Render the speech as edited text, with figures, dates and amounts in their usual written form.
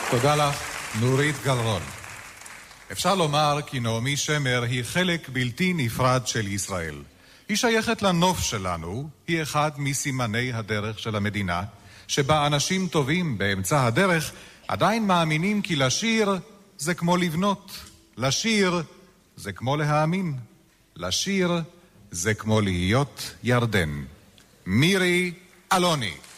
תודה לך, נורית גלרון. אפשר לומר כי נעמי שמר היא חלק בלתי נפרד של ישראל. היא שייכת לנוף שלנו, היא אחד מסימני הדרך של המדינה, שבה אנשים טובים באמצע הדרך עדיין מאמינים כי לשיר זה כמו לבנות, לשיר זה כמו להאמין, לשיר זה כמו להיות ירדן. מירי אלוני.